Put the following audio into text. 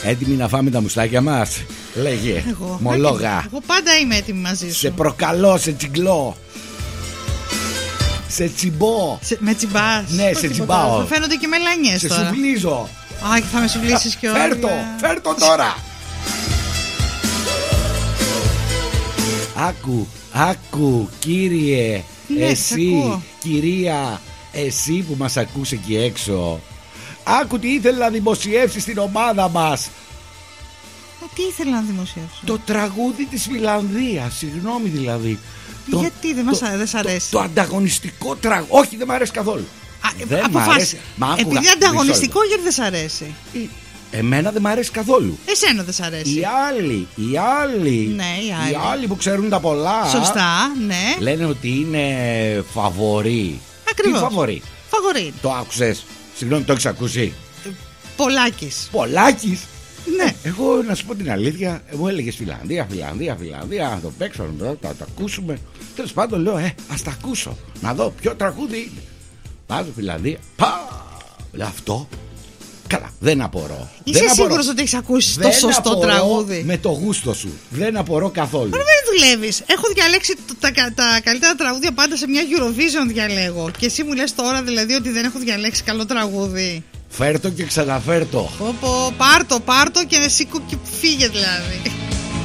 Έτοιμοι να φάμε τα μουστάκια μας? Λέγε, μολόγα. Εγώ πάντα είμαι έτοιμη μαζί σου. Σε προκαλώ, σε τσιγκλώ. Σε τσιμπώ. Με τσιμπάς? Ναι, σε τσιμπάω. Θα φαίνονται και μελανιές σε τώρα. Σε σουβλίζω. Α, και θα με σουβλήσεις κι όλα. Φέρτο τώρα. Άκου κύριε. Ναι, εσύ κυρία, εσύ που μας ακούς εκεί έξω. Άκου τι ήθελε να δημοσιεύσει στην ομάδα μας. Τι ήθελε να δημοσιεύσω? Το τραγούδι της Φιλανδίας. Συγγνώμη δηλαδή. Γιατί δεν σ' αρέσει? Το ανταγωνιστικό τραγούδι. Όχι, δεν μ' αρέσει καθόλου. Αποφάσισε. Επειδή ανταγωνιστικό, γιατί δεν σ' αρέσει? Εμένα δεν μ' αρέσει καθόλου. Εσένα δεν σ' αρέσει? Οι άλλοι. Ναι, οι άλλοι που ξέρουν τα πολλά. Σωστά, ναι. Λένε ότι είναι φαβορί. Ακριβώς. Τι φαβορί? Φαβορί. Το άκουσες? Συγγνώμη, το έχεις ακούσει? Πολάκης. Ναι. Εγώ να σου πω την αλήθεια, μου έλεγες Φιλανδία, να το παίξω, να το ακούσουμε. Τέλος πάντων λέω, ας τα ακούσω. Να δω ποιο τραγούδι είναι. Βάζω Φιλανδία. Λέω αυτό. Καλά, δεν απορώ. Είσαι σίγουρος ότι έχεις ακούσει το σωστό τραγούδι? Με το γούστο σου. Δεν απορώ καθόλου. Πρέπει να δουλεύεις. Έχω διαλέξει τα καλύτερα τραγούδια πάντα σε μια Eurovision διαλέγω. Και εσύ μου λες τώρα δηλαδή ότι δεν έχω διαλέξει καλό τραγούδι? Φέρ' το και ξαναφέρ' το. Πάρ' το και σήκω και φύγε δηλαδή.